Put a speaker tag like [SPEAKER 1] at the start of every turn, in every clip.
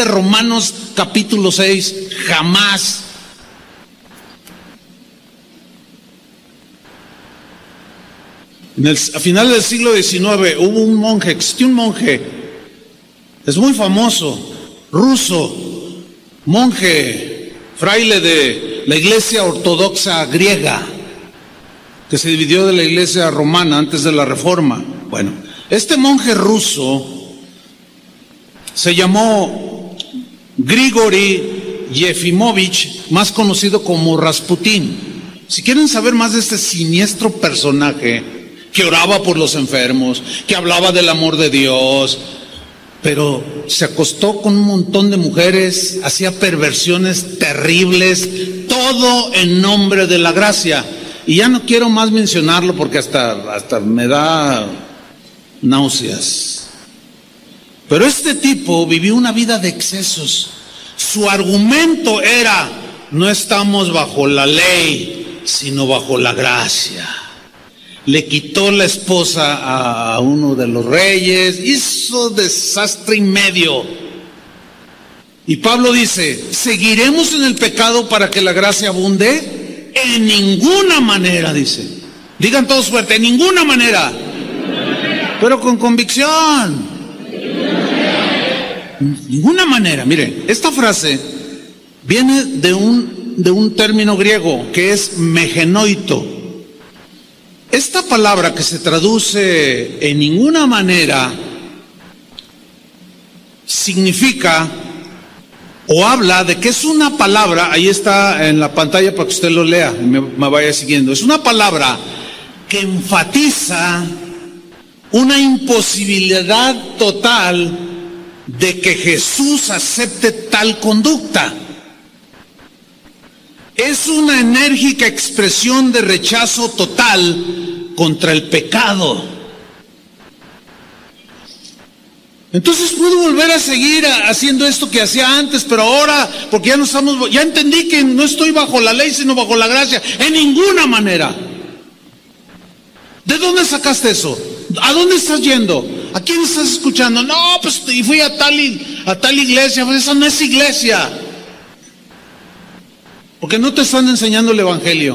[SPEAKER 1] de Romanos capítulo 6, jamás. A finales del siglo XIX hubo un monje, existió un monje, es muy famoso, ruso, monje, fraile de la iglesia ortodoxa griega, que se dividió de la iglesia romana antes de la Reforma. Bueno, este monje ruso se llamó Grigori Yefimovich, más conocido como Rasputín. Si quieren saber más de este siniestro personaje, que oraba por los enfermos, que hablaba del amor de Dios, pero se acostó con un montón de mujeres, hacía perversiones terribles, todo en nombre de la gracia. Y ya no quiero más mencionarlo porque hasta me da náuseas. Pero este tipo vivió una vida de excesos. Su argumento era: no estamos bajo la ley, sino bajo la gracia. Le quitó la esposa a uno de los reyes, hizo desastre y medio. Y Pablo dice: ¿seguiremos en el pecado para que la gracia abunde? En ninguna manera, dice. Digan todos fuerte: en ninguna manera. Pero con convicción. Ninguna manera. Miren, esta frase viene de un término griego que es megenoito. Esta palabra, que se traduce en ninguna manera, significa o habla de que es una palabra, ahí está en la pantalla para que usted lo lea y me vaya siguiendo. Es una palabra que enfatiza una imposibilidad total de que Jesús acepte tal conducta. Es una enérgica expresión de rechazo total contra el pecado. Entonces puedo volver a seguir haciendo esto que hacía antes, pero ahora, porque ya entendí que no estoy bajo la ley, sino bajo la gracia. En ninguna manera. ¿De dónde sacaste eso? ¿A dónde estás yendo? ¿A quién estás escuchando? No, pues fui a tal iglesia. Pues esa no es iglesia. Porque no te están enseñando el evangelio.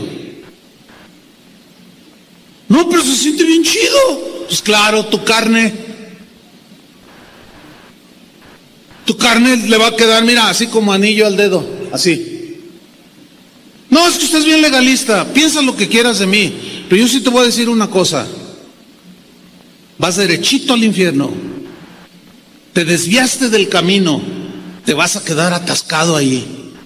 [SPEAKER 1] No, pero se siente bien chido. Pues claro, tu carne le va a quedar, mira, así como anillo al dedo, así. No, es que usted es bien legalista, piensa lo que quieras de mí, pero yo sí te voy a decir una cosa: vas derechito al infierno, te desviaste del camino, te vas a quedar atascado ahí.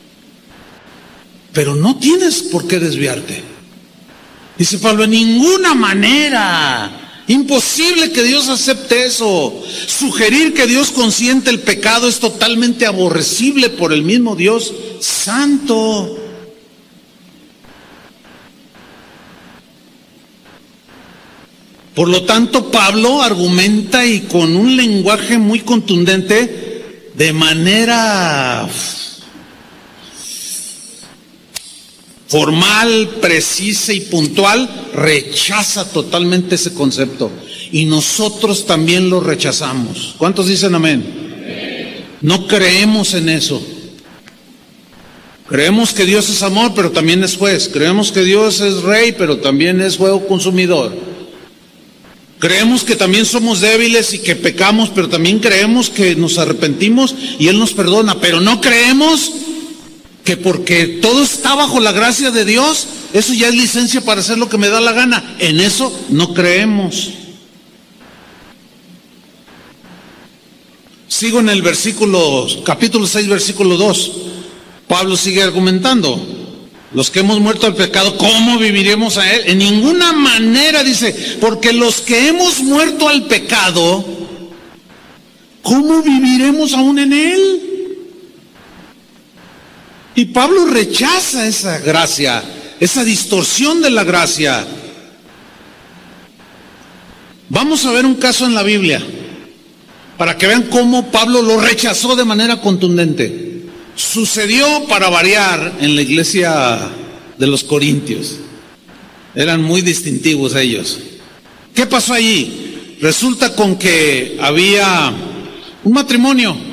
[SPEAKER 1] Pero no tienes por qué desviarte. Dice Pablo: en ninguna manera. Imposible que Dios acepte eso. Sugerir que Dios consiente el pecado es totalmente aborrecible por el mismo Dios santo. Por lo tanto, Pablo argumenta, y con un lenguaje muy contundente, de manera formal, precisa y puntual, rechaza totalmente ese concepto. Y nosotros también lo rechazamos. ¿Cuántos dicen amén? No creemos en eso. Creemos que Dios es amor, pero también es juez. Creemos que Dios es rey, pero también es fuego consumidor. Creemos que también somos débiles y que pecamos, pero también creemos que nos arrepentimos y Él nos perdona. Pero no creemos que porque todo está bajo la gracia de Dios, eso ya es licencia para hacer lo que me da la gana. En eso no creemos. Sigo en el capítulo 6, versículo 2. Pablo sigue argumentando: los que hemos muerto al pecado, ¿cómo viviremos a él? En ninguna manera, dice, porque los que hemos muerto al pecado, ¿cómo viviremos aún en él? Y Pablo rechaza esa gracia, esa distorsión de la gracia. Vamos a ver un caso en la Biblia para que vean cómo Pablo lo rechazó de manera contundente. Sucedió, para variar, en la iglesia de los Corintios. Eran muy distintivos ellos. ¿Qué pasó allí? Resulta con que había un matrimonio